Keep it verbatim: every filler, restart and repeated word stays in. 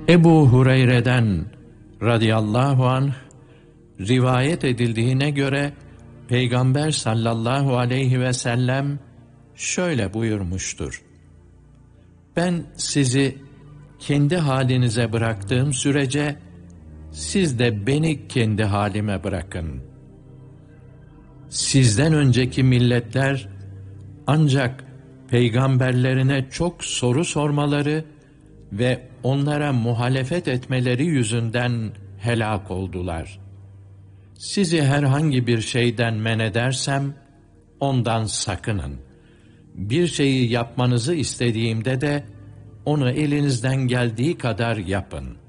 Ebu Hureyre'den radıyallahu anh rivayet edildiğine göre Peygamber sallallahu aleyhi ve sellem şöyle buyurmuştur: Ben sizi kendi halinize bıraktığım sürece siz de beni kendi halime bırakın. Sizden önceki milletler ancak peygamberlerine çok soru sormaları ve onlara muhalefet etmeleri yüzünden helak oldular. Sizi herhangi bir şeyden men edersem ondan sakının. Bir şeyi yapmanızı istediğimde de onu elinizden geldiği kadar yapın.